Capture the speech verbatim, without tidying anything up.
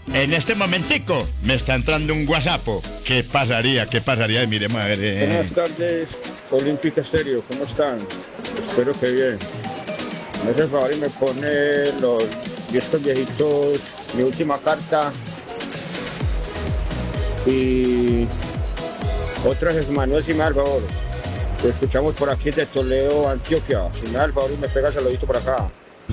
En este momentico me está entrando un WhatsApp. ¿Qué pasaría? ¿Qué pasaría? Mire, madre. Buenas tardes, Olímpica Estéreo, ¿cómo están? Espero que bien. Me hace el favor y me pone los discos viejitos, mi última carta y otras es Manuel, si me da el favor. Lo escuchamos por aquí de Toledo, Antioquia. Si me da el favor y me pega el saludito por acá.